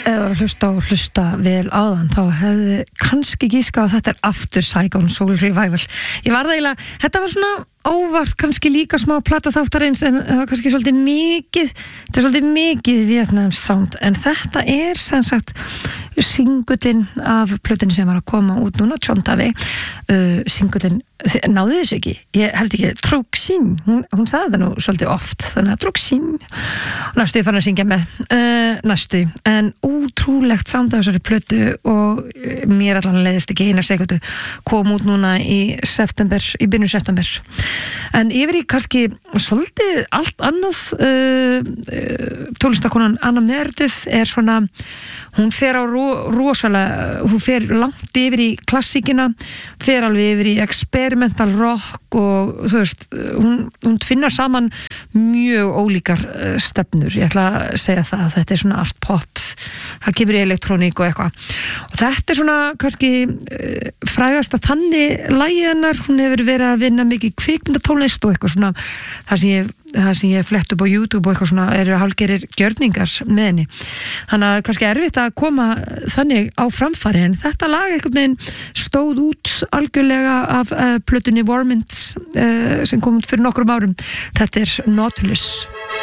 eða hlusta vel áðan þá hefði kannski gíska að þetta After Saigon Soul Revival. Ég var það eiginlega, þetta var svona óvart kannski líka smá plata þáttarins en það var kannski svolítið mikið Vietnam sound en þetta sem sagt singullinn af plötunni sem var að koma út núna, Chontavi singullinn, náði þessu ekki ég held ekki, Truxin hún sagði það nú svolítið oft þannig að Truxin, næstu ég fann að syngja með næstu, en ótrúlegt sound af þessari plötu og mér allan leiðist ekki eina sekundu kom út núna í byrjun september en yfir í kannski svolítið allt annað tónlistakonan Anna Meredith svona hún fer á rosalega hún fer langt yfir í klassíkina fer alveg yfir í experimental rock og þú veist hún finnar saman mjög ólíkar stefnur, ég ætla að segja það þetta svona art pop það kemur í elektróník og eitthvað og þetta svona kannski frægasta þannig lagið hennar, hún hefur verið að vinna mikið kvikmyndatónlist og eitthvað svona það sem ég flett upp á YouTube og eitthvað svona eru hálfgerir gjörningar með henni þannig að kannski erfitt að koma þannig á framfæri en þetta lag einhvern veginn stóð út algjörlega af plötunni Warmints sem kom út fyrir nokkrum árum þetta Nautilus